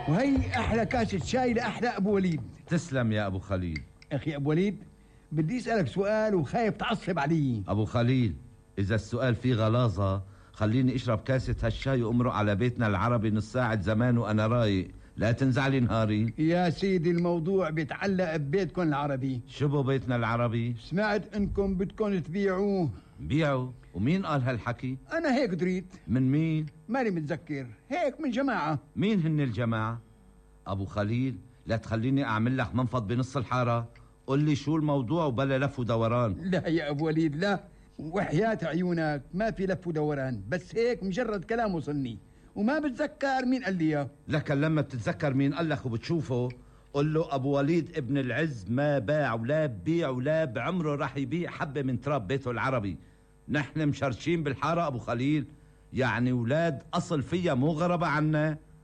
وهي احلى كاسة شاي لاحلى ابو وليد. تسلم يا ابو خليل. اخي ابو وليد، بدي اسالك سؤال وخايف تعصب علي. ابو خليل، اذا السؤال فيه غلاظة خليني اشرب كاسة هالشاي وامرق على بيتنا العربي نص ساعة زمان وانا رايق، لا تنزعلي نهاري. يا سيدي الموضوع بيتعلق ببيتكم العربي. شو بو بيتنا العربي؟ سمعت انكم بدكم تبيعوه. بيعوا؟ ومين قال هالحكي؟ انا هيك دريت. من مين؟ ماني متذكر، هيك من جماعة. مين هن الجماعة؟ ابو خليل، لا تخليني اعمل لك منفض بنص الحارة. قل لي شو الموضوع وبلا لف ودوران. لا يا ابو وليد لا، وحياة عيونك ما في لف ودوران، بس هيك مجرد كلام وصلني وما بتذكر مين قال لي اياه. لكن لما بتتذكر مين قال لك وبتشوفه قل له ابو وليد ابن العز ما باع ولا ببيع ولا بعمره راح يبيع حبة من تراب بيته العربي. نحن مشرشين بالحارة ابو خليل، يعني ولاد اصل فيها مو غربة عنا.